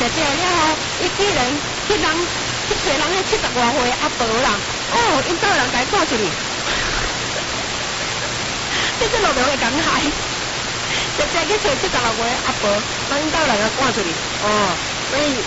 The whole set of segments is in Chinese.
这了后，伊居然去人去找人迄70外岁阿婆啦，哦，因兜人家赶出去，这只路路会感慨，直接去找70外岁阿婆，把因兜人家赶出去，哦，所以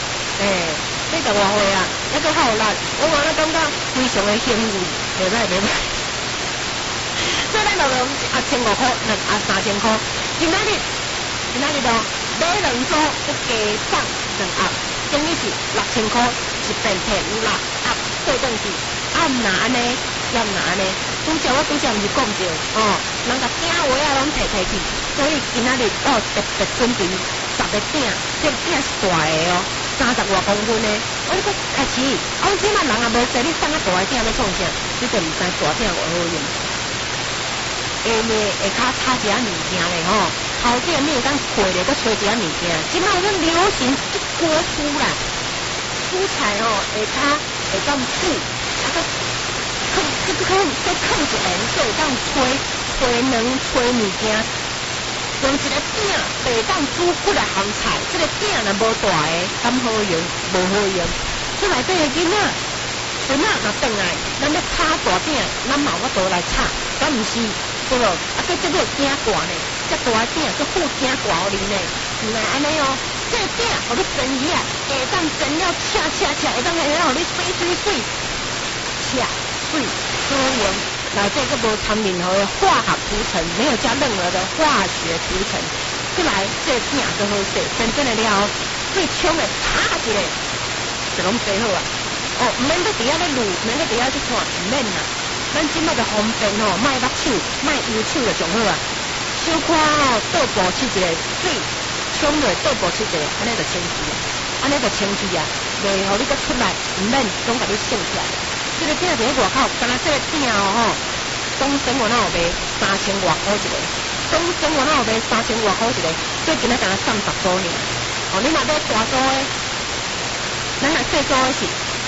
40外岁啊，还阁好力，我感觉非常的欣慰，袂歹袂歹。所以咱路路1500块，23000块，今仔日咯，买2组佮加送2盒，等于是6000块，一遍摕6盒做转去。若安尼，拄则我毋是讲着，哦，人甲鼎位啊拢摕去，所以今仔日特别准备10个鼎，这鼎是大个哦，30外公分的。我你讲开始，即摆人也无说你送啊大个鼎要创啥，你就毋知大鼎偌好用。下面下骹插一下物件咧吼，头顶面当配咧，搁吹一下物件。即摆有流行一锅出啦，蔬菜吼下骹会当煮，啊搁再放一下，就会当吹卵吹物件。用一个鼎袂当煮几个项菜，这个鼎若无大个，敢好用？无好用。这内底个囡仔，孙仔若转来，咱要炒大鼎，咱嘛有法度来炒，敢毋是？对咯，搁这个鼎大呢，这大鼎搁附鼎大互你呢，原来安尼哦。这个鼎互你蒸鱼啊，下当蒸了恰，下当互你水，恰水好用。内底佫无掺任何的化学涂层，没有加任何的化学涂层。再来，这个鼎更好势，真的了后，最冲的啪一个，就拢洗好啊。哦，毋免搁伫遐咧卤，毋免搁伫遐去看，毋免啦。咱即摆就方便吼，莫目手，莫油手就上好啊。小可吼，倒步切一个水，冲落倒步切一个，安尼就清气啊，安尼就清气啊，袂互你搁出来，毋免总甲你剩起来。这个鼎伫咧外口，敢若这个鼎吼，东升我那有卖3000外块一个，东升我那有卖3000外块一个，最近咧敢若送10组尔。哦，你若买大组的，咱若细组的是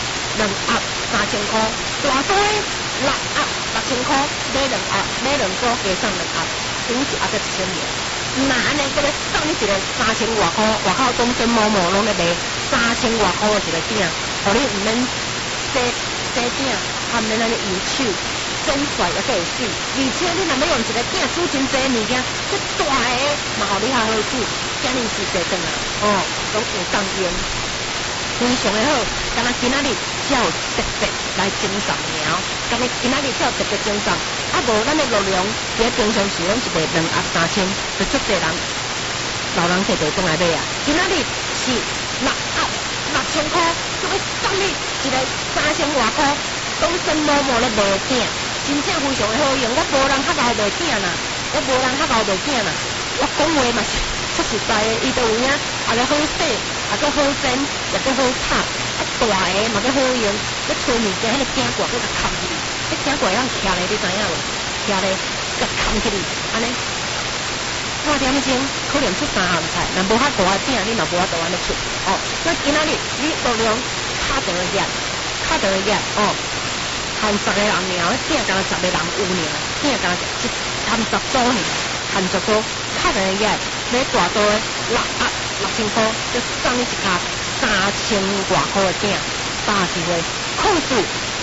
2盒3000块，大组的6盒6000块，买2组加送2盒，等于是还佫1000尔。那安尼搁咧送你一个3000外块，外口东升某拢咧卖3000外块一个鼎，互你毋免洗鼎，含免安尼油手蒸出来也够会水，而且你若要用一个鼎煮真济物件，这大个嘛互你较好煮，遮尔时间转来，哦，拢有当用，非常的好。敢若今仔日才有特别来精送尔，敢若今仔日才有特别精送，啊无咱的热量伫平常时拢是卖2盒3000，就足济人老人摕袂转来买啊。今仔日是6盒6000块，就要送你一个3000外块，东升某咧卖鼎，真正非常的好用。我无人较老卖鼎啦，我讲话嘛是出实在的，伊都有影，也个好洗，也个好蒸，也个好炒，大个嘛个好用。你吹物件，迄个鼎挂搁甲冚起去，迄鼎挂让徛咧，你知影无？徛咧，甲冚起去，安尼。半点钟可能出3项菜，若无较大的鼎，你嘛无法度安尼出。哦，那今仔日你热量卡长个热，哦，含10个人尔，鼎敢若10个人有尔，鼎敢若含10组尔，含10组，卡长个热，买大组的6盒6000块，就送你一卡3000外块的鼎，30岁，控数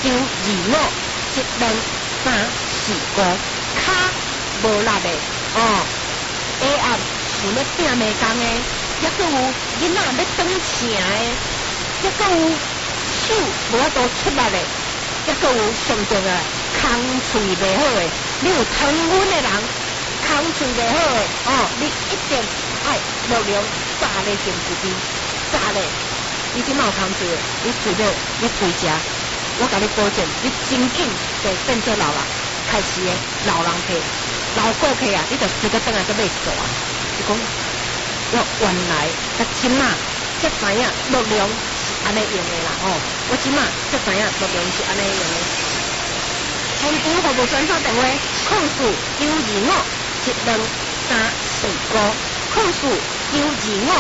9、2、5、1、2、3、4、5，卡无力的，哦。下暗想要订袂工的，抑阁有囡仔要转城的，抑阁有手无法度出力的，抑阁有上重的空喙袂好的。你有糖分的人，空喙袂好的，哦，你一定爱热量炸咧先一边，炸咧。你即马有空喙的，你随便你随食，我甲你保证，你真紧就变做老人，开始的老人体。老顾客啊，你就随个转来个买大，就讲我原来甲即马才知影热量是安尼用的啦，哦，我即马才知影热量是安尼用的。通知服务专线电话：控诉925 12345，控诉925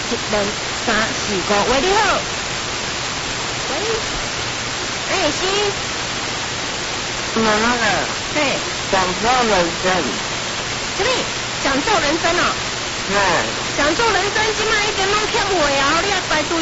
12345。喂，你好。喂，是。 那个， 对。 享受人生， 什么？享受人生哦。 对。 享受人生，即摆已经拢欠货啊！你也知